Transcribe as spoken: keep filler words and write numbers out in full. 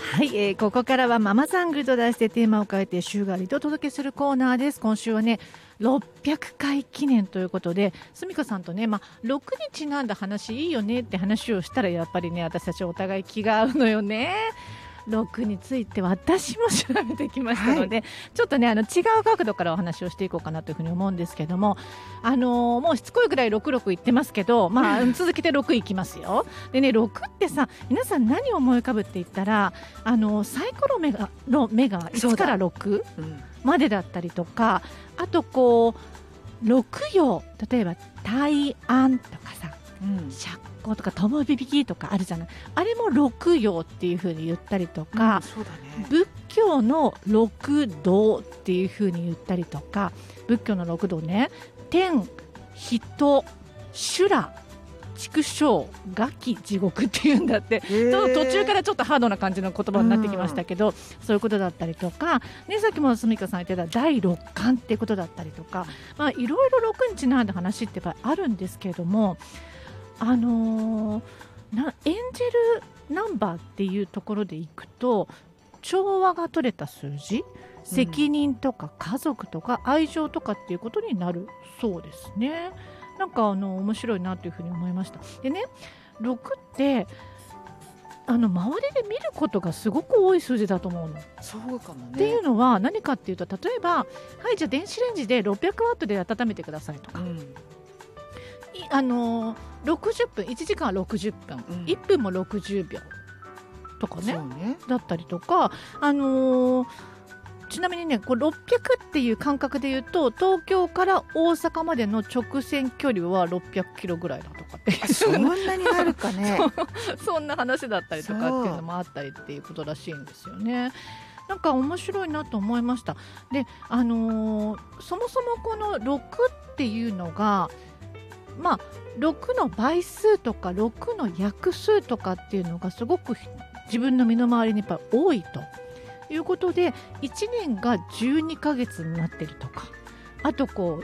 はい、えー、ここからはママさんグルと題してテーマを変えて週替わりとお届けするコーナーです。今週はねろっぴゃくかい記念ということで、すみかさんとね、まあ、ろくにちなんだ話いいよねって話をしたら、やっぱりね私たちお互い気が合うのよね。ろくについて私も調べてきましたので、はい、ちょっとねあの違う角度からお話をしていこうかなというふうに思うんですけども、あのー、もうしつこいぐらいろくろく言ってますけど、まあ、続けてろくいきますよ。でね、ろくってさ、皆さん何を思い浮かぶって言ったら、あのー、サイコロ目がの目がいちからろくまでだったりとか、あとこうろくよ、例えば大安とかさ、うん、釈光とかともびびきとかあるじゃない。あれも六曜っていう風に言ったりとか、うん、そうだね、仏教の六道っていう風に言ったりとか、仏教の六道ね、天、人、修羅、畜生、餓鬼、地獄っていうんだって、途中からちょっとハードな感じの言葉になってきましたけど、うん、そういうことだったりとか、ね、さっきもすみかさん言ってた第六感っていうことだったりとか、まあ、いろいろろくにちなんで話ってやっぱりあるんですけれども、あのー、なエンジェルナンバーっていうところでいくと、調和が取れた数字、責任とか家族とか愛情とかっていうことになるそうですね。なんかあの面白いなというふうに思いました。でね、ろくってあの周りで見ることがすごく多い数字だと思うの。 そうかもね。 っていうのは何かっていうと、例えば、はい、じゃあ電子レンジでろっぴゃくワットで温めてくださいとか、うん、あのー、ろくじゅっぷん、いちじかんはろくじゅっぷん、うん、いっぷんもろくじゅうびょうとか ね, ねだったりとか、あのー、ちなみにね、こうろっぴゃくっていう感覚で言うと、東京から大阪までの直線距離はろっぴゃくキロぐらいだとかって、 そんなにあるかねそ, そんな話だったりとかっていうのもあったりっていうことらしいんですよね。なんか面白いなと思いました。で、あのー、そもそもこのろくっていうのが、まあ、ろくの倍数とかろくの約数とかっていうのがすごく自分の身の回りにやっぱ多いということで、いちねんがじゅうにかげつになってるとか、あとこう